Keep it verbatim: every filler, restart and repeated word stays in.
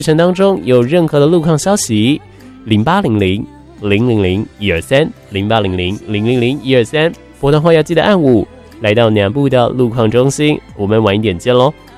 程当中有任何的路况消息，零八零零零零零一二三零八零零零零零一二三，拨通后要记得按五。来到南部的路况中心，我们晚一点见喽。